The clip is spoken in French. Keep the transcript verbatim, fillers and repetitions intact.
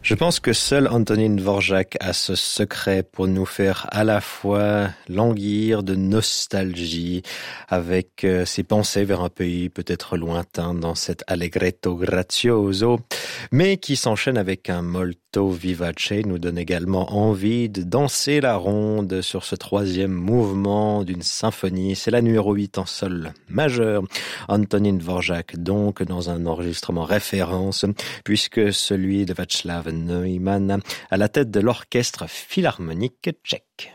Je pense que seul Antonín Dvořák a ce secret pour nous faire à la fois languir de nostalgie avec euh, ses pensées vers un pays peut-être lointain dans cet allegretto grazioso, mais qui s'enchaîne avec un molto vivace, nous donne également envie de danser la ronde sur ce troisième mouvement d'une symphonie. C'est la numéro huit en sol majeur. Antonín Dvořák donc dans un enregistrement référence puisque celui de Václav Neumann à la tête de l'orchestre philharmonique tchèque.